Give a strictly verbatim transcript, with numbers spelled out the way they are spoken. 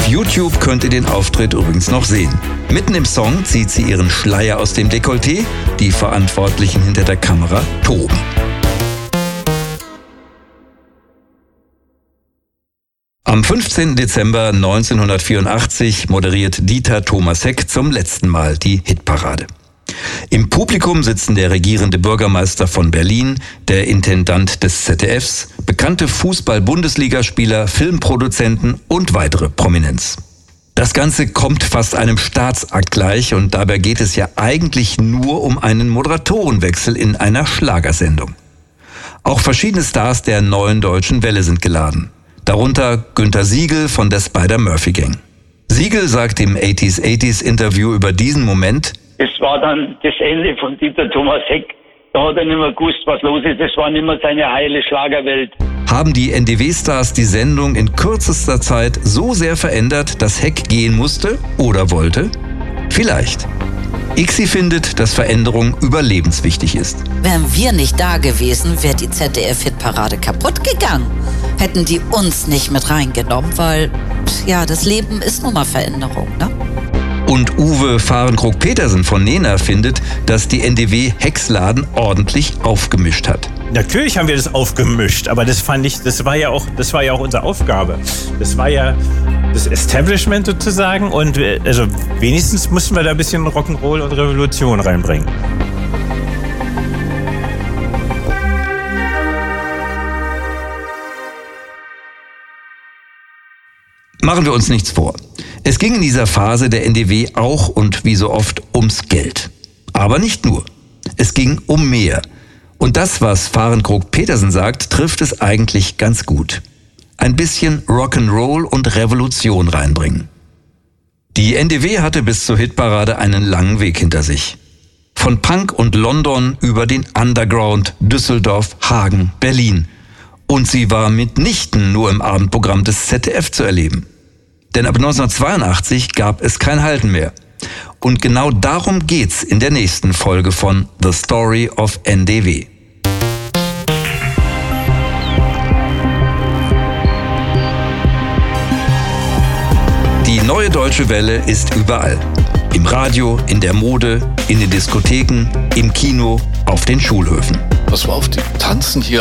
Auf YouTube könnt ihr den Auftritt übrigens noch sehen. Mitten im Song zieht sie ihren Schleier aus dem Dekolleté. Die Verantwortlichen hinter der Kamera toben. Am fünfzehnten Dezember neunzehnhundertvierundachtzig moderiert Dieter Thomas Heck zum letzten Mal die Hitparade. Im Publikum sitzen der regierende Bürgermeister von Berlin, der Intendant des Z D Fs, bekannte Fußball-Bundesligaspieler, Filmproduzenten und weitere Prominenz. Das Ganze kommt fast einem Staatsakt gleich und dabei geht es ja eigentlich nur um einen Moderatorenwechsel in einer Schlagersendung. Auch verschiedene Stars der neuen deutschen Welle sind geladen. Darunter Günter Siegel von der Spider-Murphy-Gang. Siegel sagt im achtziger achtziger Interview über diesen Moment: Es war dann das Ende von Dieter Thomas Heck. Da hat er nicht mehr gewusst, was los ist. Das war nicht mehr seine heile Schlagerwelt. Haben die N D W-Stars die Sendung in kürzester Zeit so sehr verändert, dass Heck gehen musste oder wollte? Vielleicht. Ixi findet, dass Veränderung überlebenswichtig ist. Wären wir nicht da gewesen, wäre die Z D F-Hitparade kaputt gegangen. Hätten die uns nicht mit reingenommen, weil, ja, das Leben ist nun mal Veränderung, ne? Und Uwe Fahrenkrog-Petersen von Nena findet, dass die N D W Hecksladen ordentlich aufgemischt hat. Natürlich haben wir das aufgemischt, aber das fand ich, das war ja auch, das war ja auch unsere Aufgabe. Das war ja das Establishment sozusagen und also wenigstens mussten wir da ein bisschen Rock'n'Roll und Revolution reinbringen. Machen wir uns nichts vor. Es ging in dieser Phase der N D W auch und wie so oft ums Geld. Aber nicht nur. Es ging um mehr. Und das, was Fahrenkrog-Petersen sagt, trifft es eigentlich ganz gut. Ein bisschen Rock'n'Roll und Revolution reinbringen. Die N D W hatte bis zur Hitparade einen langen Weg hinter sich. Von Punk und London über den Underground, Düsseldorf, Hagen, Berlin. Und sie war mitnichten nur im Abendprogramm des Z D F zu erleben. Denn ab neunzehnhundertzweiundachtzig gab es kein Halten mehr. Und genau darum geht's in der nächsten Folge von The Story of N D W. Die neue Deutsche Welle ist überall. Im Radio, in der Mode, in den Diskotheken, im Kino, auf den Schulhöfen. Pass mal auf, die tanzen hier